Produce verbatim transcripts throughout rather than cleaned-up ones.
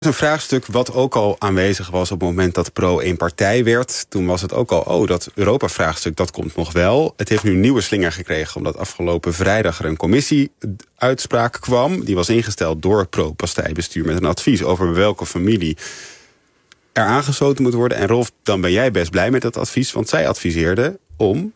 Een vraagstuk wat ook al aanwezig was op het moment dat Pro één partij werd. Toen was het ook al, oh, dat Europa-vraagstuk, dat komt nog wel. Het heeft nu een nieuwe slinger gekregen, omdat afgelopen vrijdag er een commissieuitspraak kwam. Die was ingesteld door het Pro-partijbestuur met een advies over welke familie er aangesloten moet worden. En Rolf, dan ben jij best blij met dat advies, want zij adviseerde om...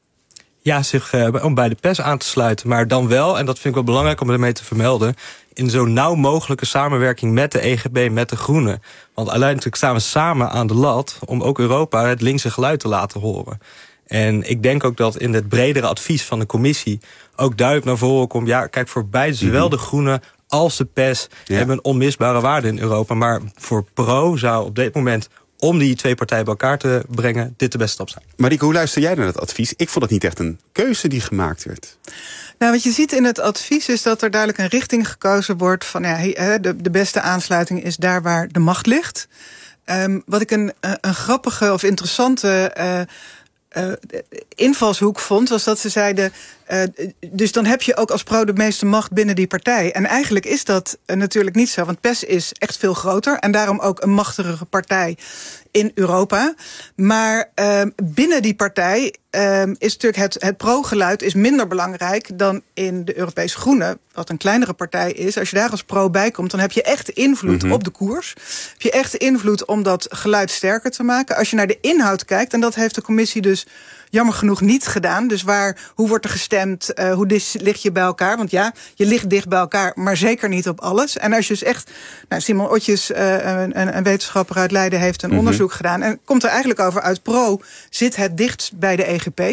Ja, zich, uh, om bij de P E S aan te sluiten. Maar dan wel, en dat vind ik wel belangrijk om ermee te vermelden, in zo nauw mogelijke samenwerking met de E G B, met de Groenen. Want uiteindelijk staan we samen aan de lat om ook Europa het linkse geluid te laten horen. En ik denk ook dat in het bredere advies van de commissie ook duidelijk naar voren komt, ja, kijk, voor beide, zowel de Groenen als de P E S ja. hebben een onmisbare waarde in Europa. Maar voor Pro zou op dit moment, om die twee partijen bij elkaar te brengen, dit de beste stap zijn. Marieke, hoe luister jij naar dat advies? Ik vond het niet echt een keuze die gemaakt werd. Nou, wat je ziet in het advies is dat er duidelijk een richting gekozen wordt van ja, de, de beste aansluiting is daar waar de macht ligt. Um, wat ik een, een grappige of interessante uh, uh, invalshoek vond, was dat ze zeiden, Uh, dus dan heb je ook als Pro de meeste macht binnen die partij. En eigenlijk is dat uh, natuurlijk niet zo, want P E S is echt veel groter en daarom ook een machtigere partij in Europa. Maar uh, binnen die partij uh, is natuurlijk het, het pro-geluid is minder belangrijk dan in de Europese Groenen, wat een kleinere partij is. Als je daar als pro bij komt, dan heb je echt invloed mm-hmm. op de koers. Heb je echt invloed om dat geluid sterker te maken. Als je naar de inhoud kijkt, en dat heeft de commissie dus jammer genoeg niet gedaan. Dus waar, hoe wordt er gestemd? Uh, hoe dis, lig je bij elkaar? Want ja, je ligt dicht bij elkaar, maar zeker niet op alles. En als je dus echt, nou, Simon Otjes, uh, een, een wetenschapper uit Leiden, heeft een mm-hmm. onderzoek gedaan. En komt er eigenlijk over uit Pro zit het dichtst bij de E G P.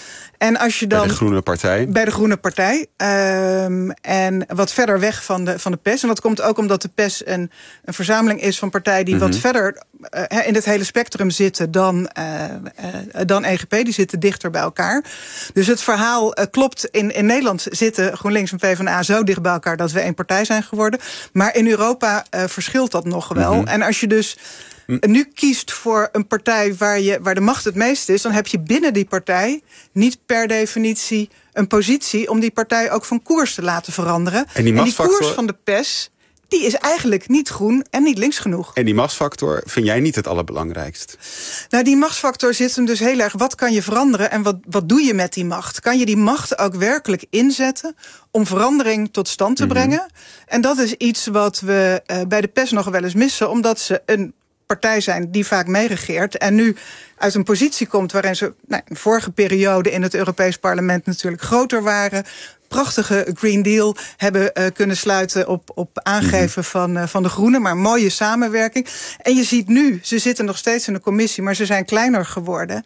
En als je dan, bij de Groene Partij. Bij de Groene Partij. Um, en wat verder weg van de, van de P E S. En dat komt ook omdat de P E S een, een verzameling is van partijen die mm-hmm. wat verder uh, in het hele spectrum zitten dan, uh, uh, dan E G P. Die zitten dichter bij elkaar. Dus het verhaal uh, klopt. In, in Nederland zitten GroenLinks en PvdA zo dicht bij elkaar dat we één partij zijn geworden. Maar in Europa uh, verschilt dat nog wel. Mm-hmm. En als je dus nu kiest voor een partij waar, je, waar de macht het meest is, dan heb je binnen die partij niet per definitie een positie om die partij ook van koers te laten veranderen. En die, en die koers van de P E S, die is eigenlijk niet groen en niet links genoeg. En die machtsfactor vind jij niet het allerbelangrijkst? Nou, die machtsfactor zit hem dus heel erg, wat kan je veranderen en wat, wat doe je met die macht? Kan je die macht ook werkelijk inzetten om verandering tot stand te mm-hmm. brengen? En dat is iets wat we uh, bij de P E S nog wel eens missen, omdat ze een partij zijn die vaak meeregeert en nu uit een positie komt waarin ze nou, in de vorige periode in het Europees Parlement natuurlijk groter waren, prachtige Green Deal hebben uh, kunnen sluiten op, op aangeven van, uh, van de Groenen, maar mooie samenwerking. En je ziet nu, ze zitten nog steeds in de commissie, maar ze zijn kleiner geworden.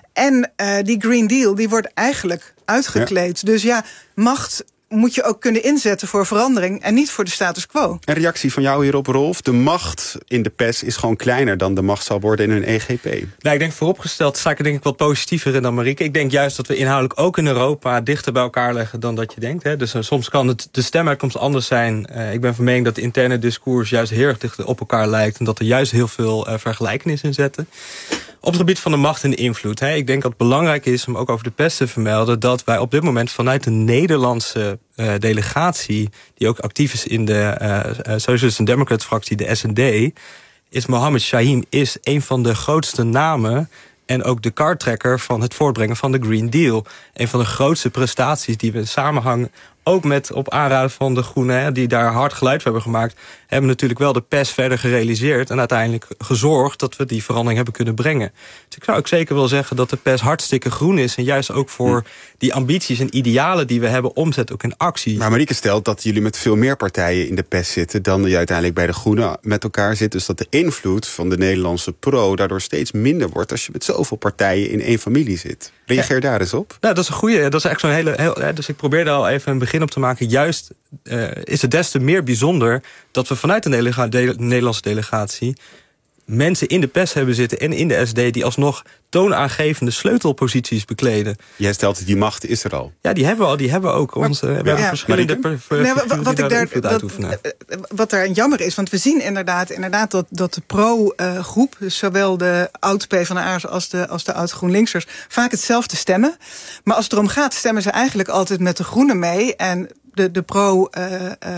En uh, die Green Deal, die wordt eigenlijk uitgekleed. Ja. Dus ja, macht moet je ook kunnen inzetten voor verandering en niet voor de status quo. Een reactie van jou hierop, Rolf. De macht in de P E S is gewoon kleiner dan de macht zal worden in een E G P. Nou, ik denk vooropgesteld sta ik er denk ik wat positiever in dan Marieke. Ik denk juist dat we inhoudelijk ook in Europa dichter bij elkaar leggen dan dat je denkt. Hè. Dus uh, soms kan het, de stemuitkomst anders zijn. Uh, ik ben van mening dat de interne discours juist heel erg dicht op elkaar lijkt en dat er juist heel veel uh, vergelijkenissen in zitten. Op het gebied van de macht en de invloed. Hè. Ik denk dat het belangrijk is om ook over de P E S te vermelden dat wij op dit moment vanuit de Nederlandse uh, delegatie, die ook actief is in de uh, Socialist and Democrat fractie, de S en D, is Mohammed Shaheen is een van de grootste namen en ook de kartrekker van het voortbrengen van de Green Deal. Een van de grootste prestaties die we in samenhang, ook met op aanraden van de Groenen, die daar hard geluid voor hebben gemaakt, hebben natuurlijk wel de P E S verder gerealiseerd en uiteindelijk gezorgd dat we die verandering hebben kunnen brengen. Dus ik zou ook zeker wel zeggen dat de P E S hartstikke groen is en juist ook voor die ambities en idealen die we hebben omzet ook in actie. Maar Marieke stelt dat jullie met veel meer partijen in de P E S zitten dan je uiteindelijk bij de Groenen met elkaar zit. Dus dat de invloed van de Nederlandse pro daardoor steeds minder wordt als je met zoveel partijen in één familie zit. Reageer ja. daar eens op. Nou, dat is een goeie. Dat is echt zo'n hele. Heel, dus ik probeer daar al even een begin op te maken. Juist uh, is het des te meer bijzonder dat we vanuit de delega- de Nederlandse delegatie mensen in de P E S hebben zitten en in de S D die alsnog toonaangevende sleutelposities bekleden. Jij stelt die macht is er al. Ja, die hebben we al. Die hebben we ook. Maar, onze, we ja. hebben verschillende per, per, nee, wat, wat, ik daar, dat, wat daar jammer is, want we zien inderdaad, inderdaad dat, dat de pro-groep, dus zowel de oud-PvdA'ers als de, als de oud-GroenLinksers, vaak hetzelfde stemmen. Maar als het erom gaat, stemmen ze eigenlijk altijd met de Groenen mee. En de, de pro- uh, uh,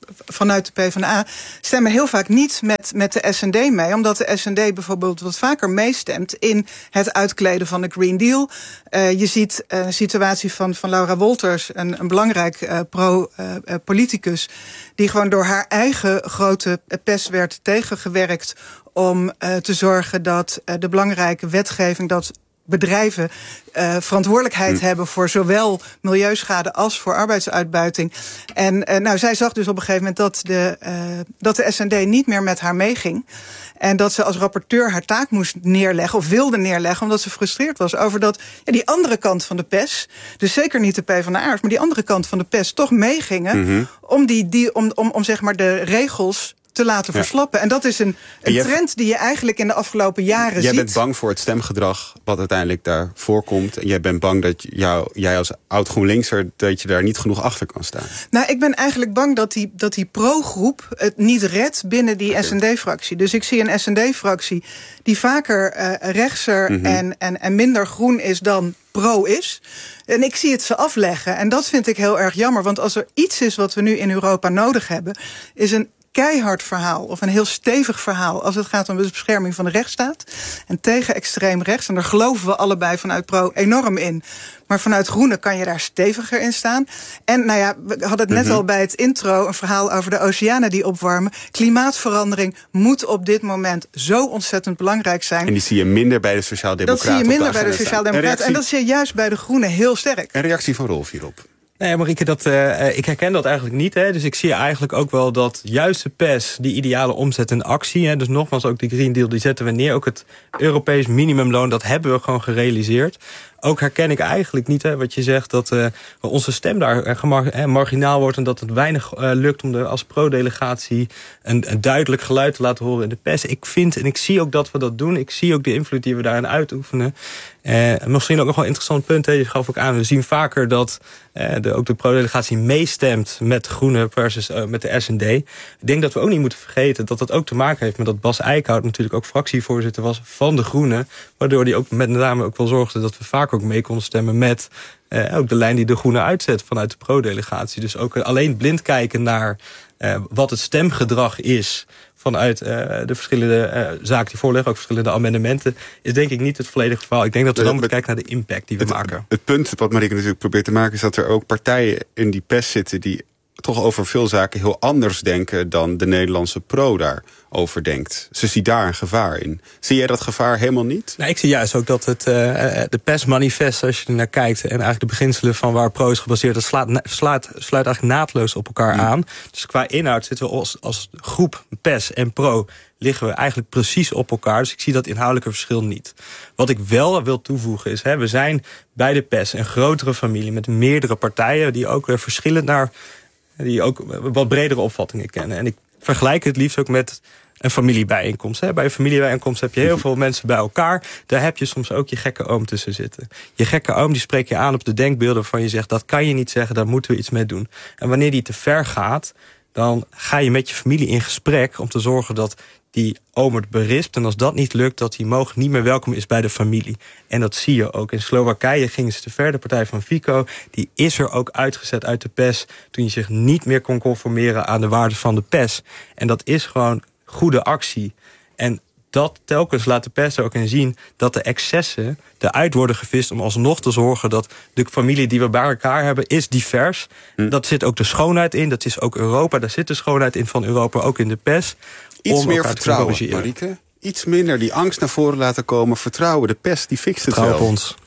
vanuit de PvdA stemmen heel vaak niet met, met de S en D mee. Omdat de S en D bijvoorbeeld wat vaker meestemt in het uitkleden van de Green Deal. Uh, je ziet uh, een situatie van, van Laura Wolters, een, een belangrijk uh, pro-politicus, uh, die gewoon door haar eigen grote pers werd tegengewerkt om uh, te zorgen dat uh, de belangrijke wetgeving, dat bedrijven uh, verantwoordelijkheid hm. hebben voor zowel milieuschade als voor arbeidsuitbuiting. En uh, nou, zij zag dus op een gegeven moment dat de, uh, dat de S en D niet meer met haar meeging. En dat ze als rapporteur haar taak moest neerleggen, of wilde neerleggen, omdat ze gefrustreerd was over dat ja, die andere kant van de pers, dus zeker niet de PvdA'ers, maar die andere kant van de pers toch meegingen mm-hmm. om, die, die, om, om, om zeg maar de regels te laten ja. verslappen. En dat is een, een jij, trend die je eigenlijk in de afgelopen jaren jij ziet. Jij bent bang voor het stemgedrag wat uiteindelijk daar voorkomt. En jij bent bang dat jou, jij als oud GroenLinkser dat je daar niet genoeg achter kan staan. Nou, ik ben eigenlijk bang dat die, dat die pro-groep het niet redt binnen die okay. S en D-fractie. Dus ik zie een S en D-fractie die vaker uh, rechtser mm-hmm. en, en, en minder groen is dan pro is. En ik zie het ze afleggen. En dat vind ik heel erg jammer. Want als er iets is wat we nu in Europa nodig hebben, is een keihard verhaal of een heel stevig verhaal als het gaat om de bescherming van de rechtsstaat en tegen extreem rechts. En daar geloven we allebei vanuit Pro enorm in. Maar vanuit Groenen kan je daar steviger in staan. En nou ja, we hadden het net mm-hmm. al bij het intro een verhaal over de oceanen die opwarmen. Klimaatverandering moet op dit moment zo ontzettend belangrijk zijn. En die zie je minder bij de Sociaaldemocraten. Dat zie je minder bij de Sociaaldemocraten. En dat zie je juist bij de Groenen heel sterk. Een reactie van Rolf hierop. Nee, Marieke, dat, uh, ik herken dat eigenlijk niet. Hè. Dus ik zie eigenlijk ook wel dat juist de P E S die idealen omzet in actie. Hè. Dus nogmaals, ook die Green Deal, die zetten we neer. Ook het Europees minimumloon, dat hebben we gewoon gerealiseerd. Ook herken ik eigenlijk niet hè, wat je zegt, dat uh, onze stem daar uh, gemar- uh, marginaal wordt en dat het weinig uh, lukt om de, als pro-delegatie een, een duidelijk geluid te laten horen in de pers. Ik vind en ik zie ook dat we dat doen. Ik zie ook de invloed die we daarin uitoefenen. Uh, misschien ook nog wel een interessant punt. Hè. Je gaf ook aan, we zien vaker dat uh, de, ook de pro-delegatie meestemt met Groenen versus uh, met de S en D. Ik denk dat we ook niet moeten vergeten dat dat ook te maken heeft met dat Bas Eickhout natuurlijk ook fractievoorzitter was van de Groenen. Waardoor die ook met name ook wel zorgde dat we vaak ook mee konden stemmen met uh, ook de lijn die de Groenen uitzet vanuit de pro-delegatie. Dus ook uh, alleen blind kijken naar uh, wat het stemgedrag is vanuit uh, de verschillende uh, zaken die voorliggen, ook verschillende amendementen, is denk ik niet het volledige verhaal. Ik denk dat we dan moeten kijken naar de impact die we het, maken. Het punt wat Marieke natuurlijk probeert te maken is dat er ook partijen in die pers zitten die toch over veel zaken heel anders denken dan de Nederlandse pro daarover denkt. Ze ziet daar een gevaar in. Zie jij dat gevaar helemaal niet? Nou, ik zie juist ook dat het uh, de P E S-manifest, als je er naar kijkt, en eigenlijk de beginselen van waar pro is gebaseerd, dat slaat, slaat, sluit eigenlijk naadloos op elkaar ja. aan. Dus qua inhoud zitten we als, als groep P E S en pro liggen we eigenlijk precies op elkaar. Dus ik zie dat inhoudelijke verschil niet. Wat ik wel wil toevoegen is, hè, we zijn bij de P E S een grotere familie met meerdere partijen die ook weer verschillend naar die ook wat bredere opvattingen kennen. En ik vergelijk het liefst ook met een familiebijeenkomst. Hè. Bij een familiebijeenkomst heb je heel veel mensen bij elkaar. Daar heb je soms ook je gekke oom tussen zitten. Je gekke oom die spreekt je aan op de denkbeelden waarvan je zegt, dat kan je niet zeggen, daar moeten we iets mee doen. En wanneer die te ver gaat, dan ga je met je familie in gesprek om te zorgen dat die oom het berispt. En als dat niet lukt, dat die mogelijk niet meer welkom is bij de familie. En dat zie je ook. In Slowakije gingen ze te ver. De partij van Fico, die is er ook uitgezet uit de P E S toen je zich niet meer kon conformeren aan de waarden van de P E S. En dat is gewoon goede actie. En dat telkens laat de pers er ook in zien dat de excessen eruit worden gevist om alsnog te zorgen dat de familie die we bij elkaar hebben is divers. Hm. Dat zit ook de schoonheid in, dat is ook Europa. Daar zit de schoonheid in van Europa, ook in de pers. Iets meer vertrouwen, Marieke. Iets minder die angst naar voren laten komen. Vertrouwen, de pers die fixt het Vertrouw wel. op ons.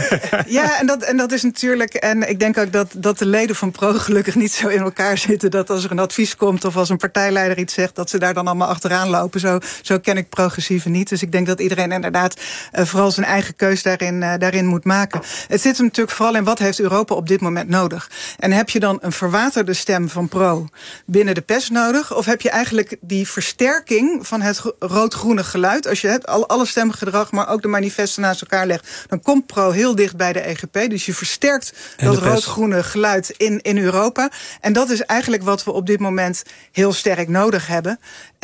Ja, en dat, en dat is natuurlijk. En ik denk ook dat, dat de leden van Pro gelukkig niet zo in elkaar zitten dat als er een advies komt of als een partijleider iets zegt, dat ze daar dan allemaal achteraan lopen. Zo, zo ken ik progressieven niet. Dus ik denk dat iedereen inderdaad uh, vooral zijn eigen keus daarin, uh, daarin moet maken. Het zit hem natuurlijk vooral in wat heeft Europa op dit moment nodig. En heb je dan een verwaterde stem van Pro binnen de pers nodig? Of heb je eigenlijk die versterking van het rood-groene geluid? Als je het, al, alle stemgedrag, maar ook de manifesten naast elkaar legt, dan komt Pro Pro heel dicht bij de E G P. Dus je versterkt dat rood-groene geluid in, in Europa. En dat is eigenlijk wat we op dit moment heel sterk nodig hebben.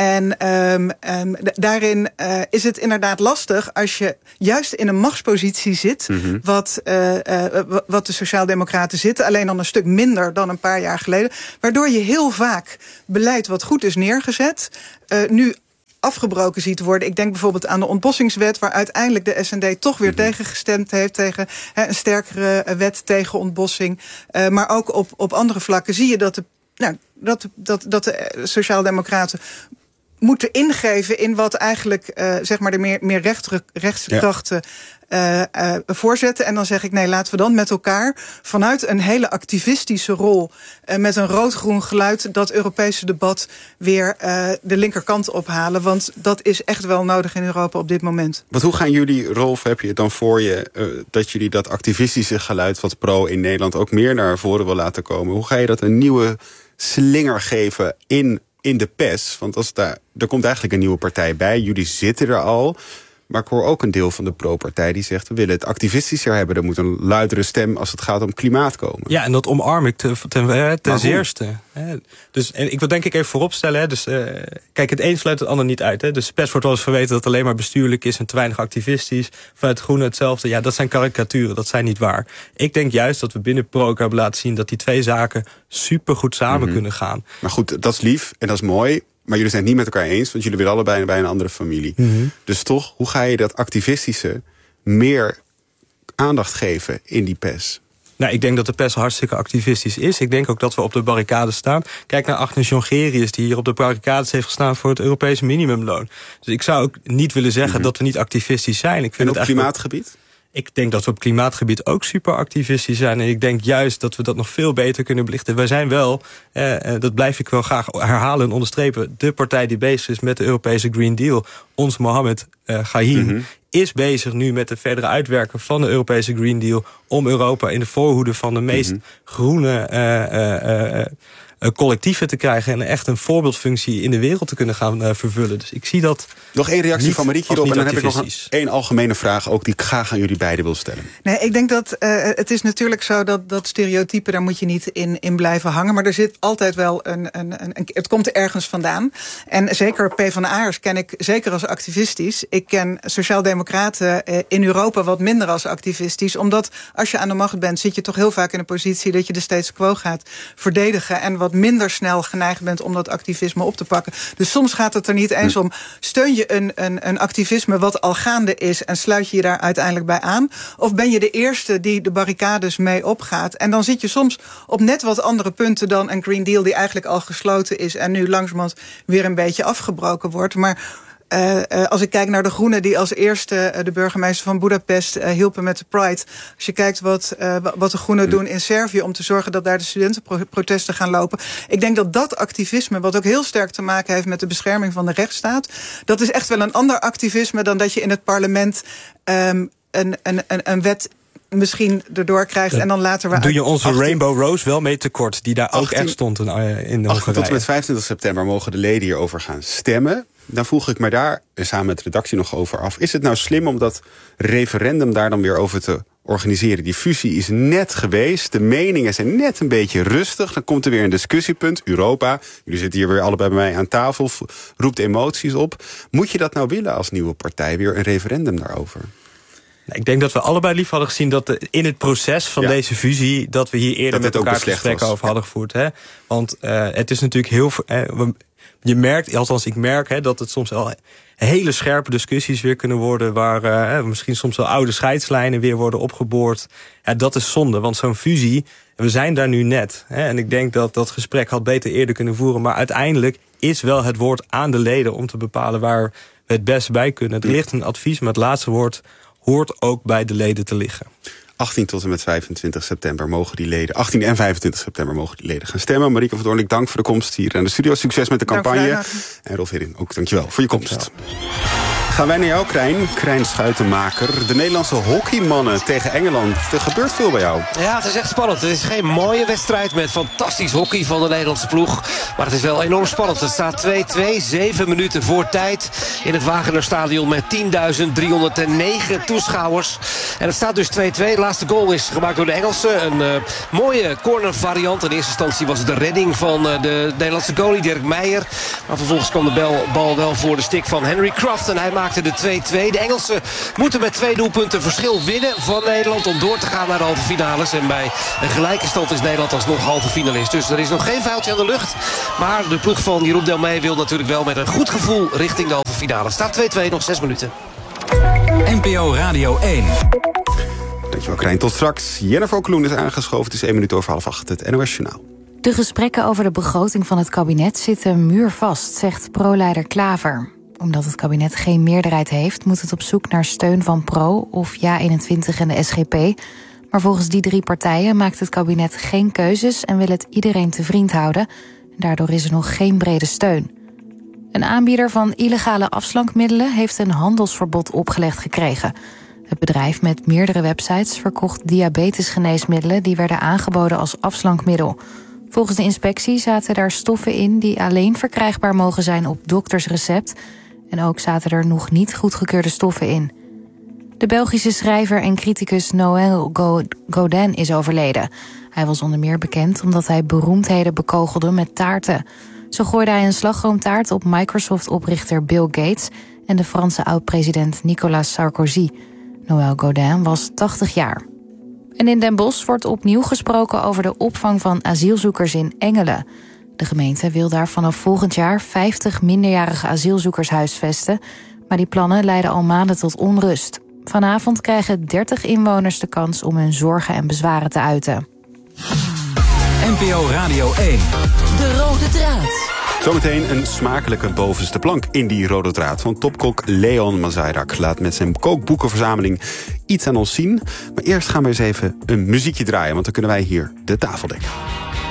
En um, um, d- daarin uh, is het inderdaad lastig als je juist in een machtspositie zit, mm-hmm. wat, uh, uh, wat de Sociaaldemocraten zitten, alleen dan een stuk minder dan een paar jaar geleden, waardoor je heel vaak beleid wat goed is neergezet, uh, nu afgebroken ziet worden. Ik denk bijvoorbeeld aan de ontbossingswet, waar uiteindelijk de S N D toch weer mm-hmm. tegengestemd heeft, tegen hè, een sterkere wet tegen ontbossing. Uh, maar ook op, op andere vlakken zie je dat de, nou, dat, dat, dat de Sociaaldemocraten moeten ingeven in wat eigenlijk uh, zeg maar de meer, meer rechter, rechtskrachten uh, uh, voorzetten. En dan zeg ik, nee, laten we dan met elkaar vanuit een hele activistische rol, uh, met een rood-groen geluid, dat Europese debat weer uh, de linkerkant ophalen. Want dat is echt wel nodig in Europa op dit moment. Want hoe gaan jullie, Rolf, heb je het dan voor je, uh, dat jullie dat activistische geluid wat Pro in Nederland ook meer naar voren wil laten komen? Hoe ga je dat een nieuwe slinger geven in in de P E S, want als daar, er komt eigenlijk een nieuwe partij bij. Jullie zitten er al. Maar ik hoor ook een deel van de pro-partij die zegt, we willen het activistischer hebben. Er moet een luidere stem als het gaat om klimaat komen. Ja, en dat omarm ik ten, ten, ten zeerste. Dus en ik wil denk ik even vooropstellen. Hè, dus, uh, kijk, het een sluit het ander niet uit. Hè. Dus P E S wordt wel eens verweten dat het alleen maar bestuurlijk is en te weinig activistisch. Vanuit Groene hetzelfde. Ja, dat zijn karikaturen, dat zijn niet waar. Ik denk juist dat we binnen Pro ook hebben laten zien dat die twee zaken supergoed samen mm-hmm. kunnen gaan. Maar goed, dat is lief en dat is mooi. Maar jullie zijn het niet met elkaar eens, want jullie willen allebei bij een andere familie. Mm-hmm. Dus toch, hoe ga je dat activistische meer aandacht geven in die P E S? Nou, ik denk dat de P E S hartstikke activistisch is. Ik denk ook dat we op de barricades staan. Kijk naar Agnes Jongerius, die hier op de barricades heeft gestaan voor het Europese minimumloon. Dus ik zou ook niet willen zeggen mm-hmm. dat we niet activistisch zijn. Ik vind en op het klimaatgebied? Ook... Ik denk dat we op klimaatgebied ook super activistisch zijn. En ik denk juist dat we dat nog veel beter kunnen belichten. Wij zijn wel, eh, dat blijf ik wel graag herhalen en onderstrepen, de partij die bezig is met de Europese Green Deal. Ons Mohammed uh, Gahim mm-hmm. is bezig nu met het verdere uitwerken van de Europese Green Deal om Europa in de voorhoede van de meest mm-hmm. groene uh, uh, uh, collectieven te krijgen en echt een voorbeeldfunctie in de wereld te kunnen gaan uh, vervullen. Dus ik zie dat. Nog één reactie van Marieke hierop en dan heb ik nog een, één algemene vraag ook die ik graag aan jullie beiden wil stellen. Nee, ik denk dat uh, het is natuurlijk zo dat dat stereotype, daar moet je niet in, in blijven hangen, maar er zit altijd wel een, een, een, een het komt ergens vandaan. En zeker PvdA'ers ken ik zeker als activistisch. Ik ken Sociaaldemocraten uh, in Europa wat minder als activistisch, omdat als je aan de macht bent, zit je toch heel vaak in een positie dat je de status quo gaat verdedigen en wat minder snel geneigd bent om dat activisme op te pakken. Dus soms gaat het er niet eens om, steun je een, een, een activisme wat al gaande is en sluit je je daar uiteindelijk bij aan? Of ben je de eerste die de barricades mee opgaat? En dan zit je soms op net wat andere punten dan een Green Deal die eigenlijk al gesloten is en nu langzamerhand weer een beetje afgebroken wordt. Maar Uh, uh, als ik kijk naar de Groenen die als eerste uh, de burgemeester van Budapest uh, hielpen met de Pride. Als je kijkt wat, uh, wat de Groenen doen in Servië om te zorgen dat daar de studentenprotesten gaan lopen. Ik denk dat dat activisme, wat ook heel sterk te maken heeft met de bescherming van de rechtsstaat, dat is echt wel een ander activisme dan dat je in het parlement um, een, een, een, een wet misschien erdoor krijgt en dan later we doe je onze achttien Rainbow Rose wel mee tekort, die daar achttien ook echt stond in, uh, in de Hongarije. Tot en met vijfentwintig september mogen de leden hierover gaan stemmen. Dan vroeg ik me daar samen met de redactie nog over af. Is het nou slim om dat referendum daar dan weer over te organiseren? Die fusie is net geweest. De meningen zijn net een beetje rustig. Dan komt er weer een discussiepunt. Europa, jullie zitten hier weer allebei bij mij aan tafel, roept emoties op. Moet je dat nou willen als nieuwe partij, weer een referendum daarover? Ik denk dat we allebei lief hadden gezien dat de, in het proces van ja. deze fusie, dat we hier eerder dat met elkaar gesprekken over hadden gevoerd. Hè? Want uh, het is natuurlijk heel. Uh, je merkt, althans ik merk, hè, dat het soms al hele scherpe discussies weer kunnen worden, waar uh, misschien soms wel oude scheidslijnen weer worden opgeboord. Ja, dat is zonde, want zo'n fusie, we zijn daar nu net. Hè, en ik denk dat dat gesprek had beter eerder kunnen voeren, maar uiteindelijk is wel het woord aan de leden om te bepalen waar we het best bij kunnen. Er ligt een advies, maar het laatste woord hoort ook bij de leden te liggen. achttien tot en met vijfentwintig september mogen die leden, achttien en vijfentwintig september mogen die leden gaan stemmen. Marieke van Doornik, dank voor de komst hier aan de studio. Succes met de campagne. En Rolf Hering, ook dankjewel voor je komst. Dankjewel. Gaan wij naar jou, Krijn, Krijn Schuitenmaker. De Nederlandse hockeymannen tegen Engeland. Er gebeurt veel bij jou. Ja, het is echt spannend. Het is geen mooie wedstrijd met fantastisch hockey van de Nederlandse ploeg. Maar het is wel enorm spannend. Het staat twee-twee, zeven minuten voor tijd in het Wagenerstadion met tienduizend driehonderdnegen toeschouwers. En het staat dus twee-twee. De laatste goal is gemaakt door de Engelsen. Een uh, mooie cornervariant. In eerste instantie was het de redding van uh, de Nederlandse goalie Dirk Meijer. Maar vervolgens kwam de bal, bal wel voor de stick van Henry Croft. En hij maakte de twee-twee. De Engelsen moeten met twee doelpunten verschil winnen van Nederland om door te gaan naar de halve finales. En bij een gelijke stand is Nederland alsnog halve finalist. Dus er is nog geen vuiltje aan de lucht. Maar de ploeg van Jeroen Delmee wil natuurlijk wel met een goed gevoel richting de halve finale. Staat twee-twee, nog zes minuten. N P O Radio één. Dankjewel, Krijn. Tot straks. Jennifer Okkeloen is aangeschoven. Het is één minuut over half acht. Het N O S Journaal. De gesprekken over de begroting van het kabinet zitten muurvast, zegt pro-leider Klaver. Omdat het kabinet geen meerderheid heeft, moet het op zoek naar steun van Pro of Ja eenentwintig en de S G P. Maar volgens die drie partijen maakt het kabinet geen keuzes en wil het iedereen te vriend houden. Daardoor is er nog geen brede steun. Een aanbieder van illegale afslankmiddelen heeft een handelsverbod opgelegd gekregen. Het bedrijf met meerdere websites verkocht diabetesgeneesmiddelen die werden aangeboden als afslankmiddel. Volgens de inspectie zaten daar stoffen in die alleen verkrijgbaar mogen zijn op doktersrecept. En ook zaten er nog niet goedgekeurde stoffen in. De Belgische schrijver en criticus Noël Godin is overleden. Hij was onder meer bekend omdat hij beroemdheden bekogelde met taarten. Zo gooide hij een slagroomtaart op Microsoft-oprichter Bill Gates en de Franse oud-president Nicolas Sarkozy. Noël Godin was tachtig jaar. En in Den Bosch wordt opnieuw gesproken over de opvang van asielzoekers in Engelen. De gemeente wil daar vanaf volgend jaar vijftig minderjarige asielzoekers huisvesten, maar die plannen leiden al maanden tot onrust. Vanavond krijgen dertig inwoners de kans om hun zorgen en bezwaren te uiten. N P O Radio één. De rode draad. Zometeen een smakelijke bovenste plank in die rode draad. Want topkok Leon Mazairak laat met zijn kookboekenverzameling iets aan ons zien. Maar eerst gaan we eens even een muziekje draaien, want dan kunnen wij hier de tafel dekken.